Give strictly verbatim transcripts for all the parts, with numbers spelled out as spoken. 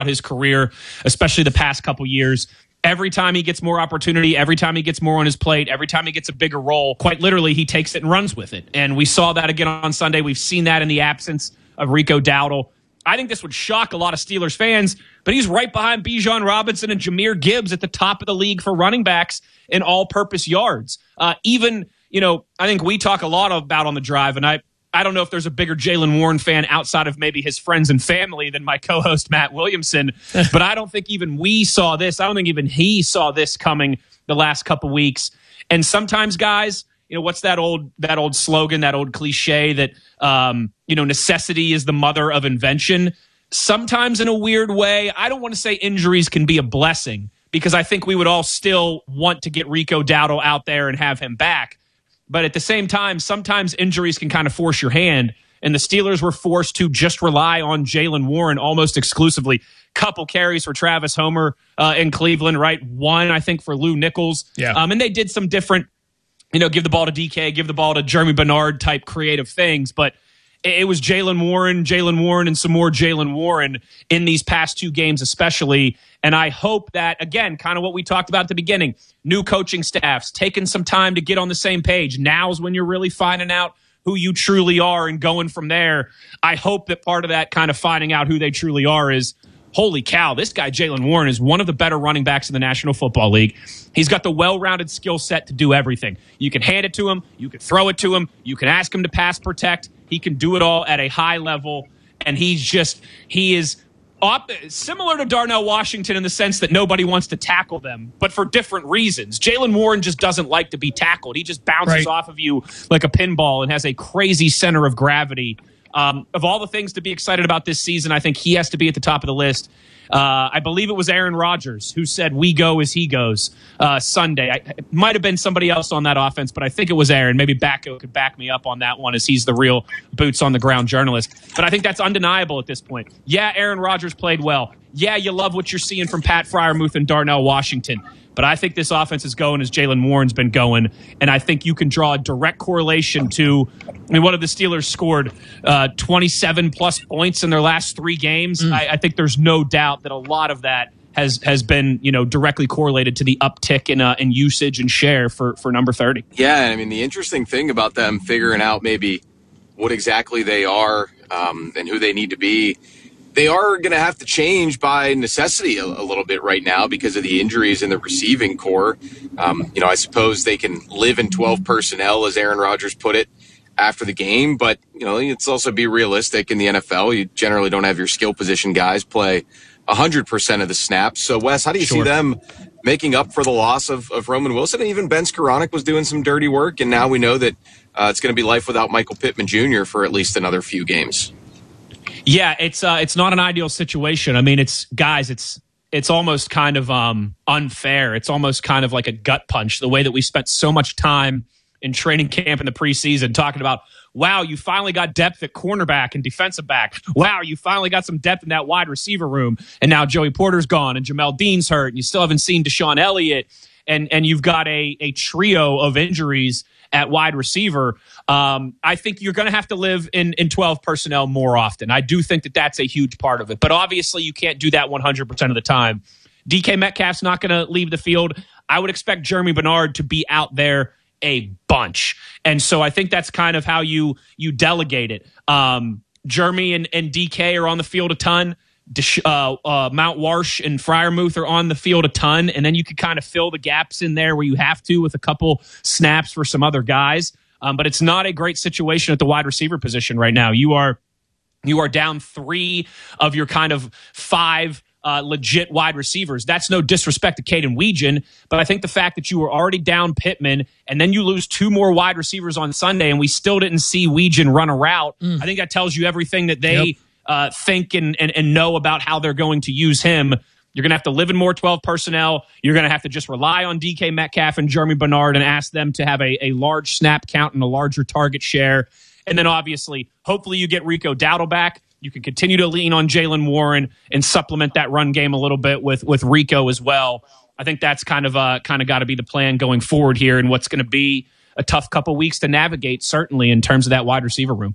his career, especially the past couple years. Every time he gets more opportunity, every time he gets more on his plate, every time he gets a bigger role, quite literally, he takes it and runs with it. And we saw that again on Sunday. We've seen that in the absence of Rico Dowdle. I think this would shock a lot of Steelers fans, but he's right behind Bijan Robinson and Jahmyr Gibbs at the top of the league for running backs in all-purpose yards. Uh, even, you know, I think we talk a lot about on the drive, and I, I don't know if there's a bigger Jaylen Warren fan outside of maybe his friends and family than my co-host Matt Williamson, but I don't think even we saw this. I don't think even he saw this coming the last couple weeks. And sometimes, guys, you know, what's that old that old slogan, that old cliche that, um, you know, necessity is the mother of invention? Sometimes in a weird way, I don't want to say injuries can be a blessing, because I think we would all still want to get Rico Dowdle out there and have him back. But at the same time, sometimes injuries can kind of force your hand, and the Steelers were forced to just rely on Jaylen Warren almost exclusively. Couple carries for Travis Homer uh, in Cleveland, right? One, I think, for Lou Nichols. Yeah. Um, and they did some different, you know, give the ball to D K, give the ball to Jeremy Bernard type creative things. But it was Jaylen Warren, Jaylen Warren, and some more Jaylen Warren in these past two games especially. And I hope that, again, kind of what we talked about at the beginning, new coaching staffs, taking some time to get on the same page. Now's when you're really finding out who you truly are and going from there. I hope that part of that kind of finding out who they truly are is, holy cow, this guy Jaylen Warren is one of the better running backs in the National Football League. He's got the well-rounded skill set to do everything. You can hand it to him. You can throw it to him. You can ask him to pass protect. He can do it all at a high level, and he's just, he is op- similar to Darnell Washington in the sense that nobody wants to tackle them, but for different reasons. Jaylen Warren just doesn't like to be tackled. He just bounces right off of you like a pinball and has a crazy center of gravity. Um, of all the things to be excited about this season, I think he has to be at the top of the list. Uh, I believe it was Aaron Rodgers who said, "We go as he goes," uh, Sunday. I, it might have been somebody else on that offense, but I think it was Aaron. Maybe Backo could back me up on that one, as he's the real boots-on-the-ground journalist. But I think that's undeniable at this point. Yeah, Aaron Rodgers played well. Yeah, you love what you're seeing from Pat Freiermuth and Darnell Washington. But I think this offense is going as Jaylen Warren's been going, and I think you can draw a direct correlation to, I mean, what have the Steelers scored? Uh, twenty-seven plus points in their last three games. Mm. I, I think there's no doubt that a lot of that has has been, you know, directly correlated to the uptick in uh, in usage and share for for number thirty. Yeah, I mean, the interesting thing about them figuring out maybe what exactly they are um, and who they need to be, they are going to have to change by necessity a, a little bit right now because of the injuries in the receiving core. Um, you know, I suppose they can live in twelve personnel, as Aaron Rodgers put it, after the game. But, you know, let's also be realistic in the N F L. You generally don't have your skill position guys play one hundred percent of the snaps. So, Wes, how do you sure. see them making up for the loss of, of Roman Wilson? And even Ben Skoranek was doing some dirty work. And now we know that uh, it's going to be life without Michael Pittman Junior for at least another few games. Yeah, it's uh, it's not an ideal situation. I mean, it's guys, it's it's almost kind of um, unfair. It's almost kind of like a gut punch, the way that we spent so much time in training camp in the preseason talking about, wow, you finally got depth at cornerback and defensive back. Wow, you finally got some depth in that wide receiver room. And now Joey Porter's gone and Jamel Dean's hurt, and you still haven't seen Deshaun Elliott. And and you've got a a trio of injuries at wide receiver. Um, I think you're going to have to live in, in twelve personnel more often. I do think that that's a huge part of it. But obviously you can't do that one hundred percent of the time. D K Metcalf's not going to leave the field. I would expect Jeremy Bernard to be out there a bunch. And so I think that's kind of how you you delegate it. Um, Jeremy and, and D K are on the field a ton. Uh, uh, Mount Warsh and Freiermuth are on the field a ton, and then you can kind of fill the gaps in there where you have to with a couple snaps for some other guys. Um, but it's not a great situation at the wide receiver position right now. You are you are down three of your kind of five uh, legit wide receivers. That's no disrespect to Caden Weegan, but I think the fact that you were already down Pittman and then you lose two more wide receivers on Sunday and we still didn't see Weegan run a route, mm. I think that tells you everything that they yep. Uh, think and, and, and know about how they're going to use him. You're going to have to live in more twelve personnel. You're going to have to just rely on D K Metcalf and Jeremy Bernard and ask them to have a, a large snap count and a larger target share. And then obviously, hopefully you get Rico Dowdle back. You can continue to lean on Jaylen Warren and supplement that run game a little bit with, with Rico as well. I think that's kind of uh, kind of got to be the plan going forward here and what's going to be a tough couple weeks to navigate, certainly in terms of that wide receiver room.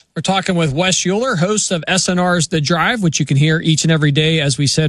We're talking with Wes Euler, host of S N R's The Drive, which you can hear each and every day, as we said,